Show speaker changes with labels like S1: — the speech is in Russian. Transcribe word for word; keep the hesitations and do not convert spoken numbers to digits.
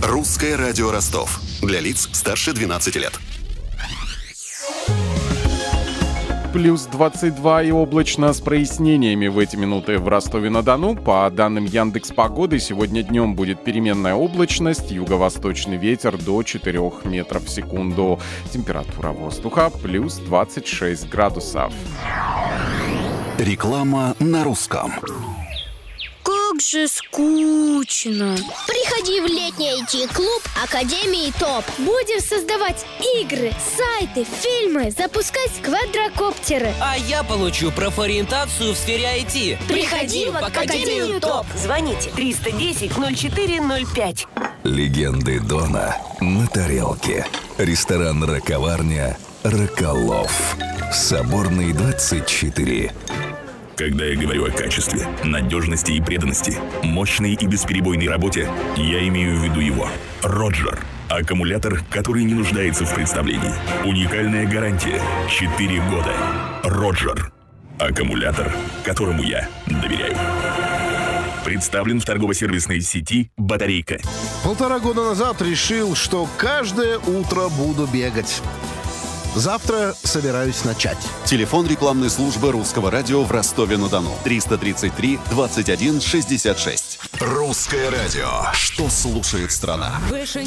S1: Русское радио Ростов. Для лиц старше двенадцати лет.
S2: Плюс двадцать два и облачно с прояснениями в эти минуты в Ростове-на-Дону. По данным Яндекс.Погоды, сегодня днем будет переменная облачность, юго-восточный ветер до четырёх метров в секунду. Температура воздуха плюс двадцать шесть градусов.
S1: Реклама на русском.
S3: Как же скучно.
S4: Приходи в летний ай ти-клуб Академии ТОП.
S3: Будем создавать игры, сайты, фильмы, запускать квадрокоптеры.
S5: А я получу профориентацию в сфере ай ти.
S4: Приходи в Академию ТОП.
S6: Звоните триста десять ноль четыре ноль пять.
S7: Легенды Дона на тарелке. Ресторан «Раковарня» «Роколов». Соборный, двадцать четыре.
S8: Когда я говорю о качестве, надежности и преданности, мощной и бесперебойной работе, я имею в виду его. Роджер. Аккумулятор, который не нуждается в представлении. Уникальная гарантия. четыре года. Роджер. Аккумулятор, которому я доверяю. Представлен в торгово-сервисной сети «Батарейка».
S9: Полтора года назад решил, что каждое утро буду бегать. Завтра собираюсь начать.
S1: Телефон рекламной службы Русского радио в Ростове-на-Дону. триста тридцать три двадцать один шестьдесят шесть. Русское радио. Что слушает страна?